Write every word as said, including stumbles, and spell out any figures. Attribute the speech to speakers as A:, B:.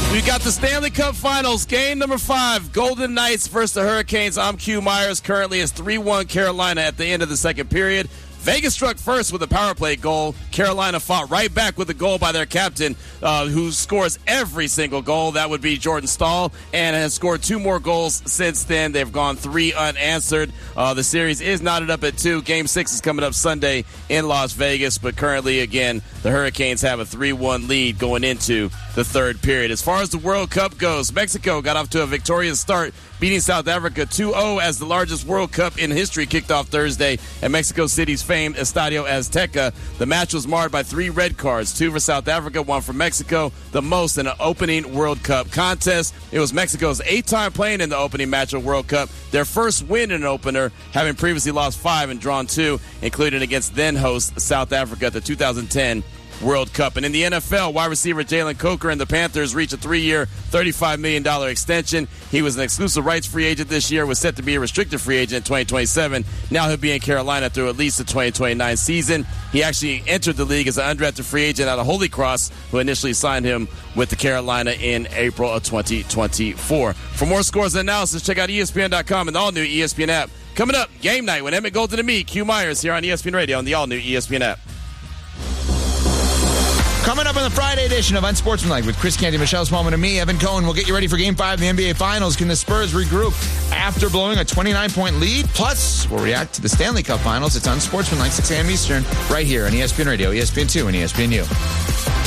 A: We got the Stanley Cup Finals, game number five, Golden Knights versus the Hurricanes. I'm Q Myers. Currently it's three one Carolina at the end of the second period. Vegas struck first with a power play goal. Carolina fought right back with a goal by their captain, uh, who scores every single goal. That would be Jordan Staal, and has scored two more goals since then. They've gone three unanswered. Uh, the series is knotted up at two. Game six is coming up Sunday in Las Vegas, but currently, again, the Hurricanes have a three one lead going into the third period. As far as the World Cup goes, Mexico got off to a victorious start, beating South Africa two oh as the largest World Cup in history kicked off Thursday at Mexico City's famed Estadio Azteca. The match was marred by three red cards, two for South Africa, one for Mexico, the most in an opening World Cup contest. It was Mexico's eighth time playing in the opening match of World Cup, their first win in an opener, having previously lost five and drawn two, including against then-host South Africa at the two thousand ten World Cup. And in the N F L, wide receiver Jalen Coker and the Panthers reached a three-year, thirty-five million dollars extension. He was an exclusive rights free agent this year, was set to be a restricted free agent in twenty twenty-seven. Now he'll be in Carolina through at least the twenty twenty-nine season. He actually entered the league as an undrafted free agent out of Holy Cross, who initially signed him with the Carolina in April of twenty twenty-four. For more scores and analysis, check out E S P N dot com and the all-new E S P N app. Coming up, game night with Emmett Golden and me, Q Myers, here on E S P N Radio on the all-new E S P N app.
B: Coming up on the Friday edition of Unsportsmanlike with Chris Canty, Michelle Smallman, and me, Evan Cohen. We'll get you ready for Game five of the N B A Finals. Can the Spurs regroup after blowing a twenty-nine point lead? Plus, we'll react to the Stanley Cup Finals. It's Unsportsmanlike, six a.m. Eastern, right here on E S P N Radio, E S P N two, and E S P N U.